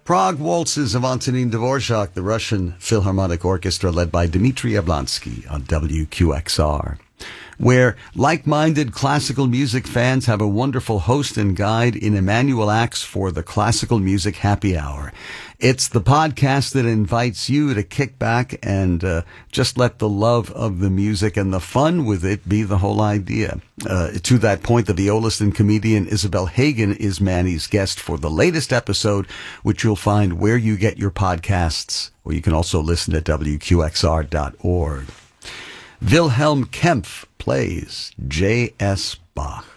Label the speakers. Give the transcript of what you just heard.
Speaker 1: Prague Waltzes of Antonin Dvorak, the Russian Philharmonic Orchestra led by Dmitry Yablonsky on WQXR, where like-minded classical music fans have a wonderful host and guide in Emmanuel Axe for the Classical Music Happy Hour. It's the podcast that invites you to kick back and just let the love of the music and the fun with it be the whole idea. To that point, the violist and comedian Isabel Hagen is Manny's guest for the latest episode, which you'll find where you get your podcasts, or you can also listen at WQXR.org. Wilhelm Kempff plays J.S. Bach.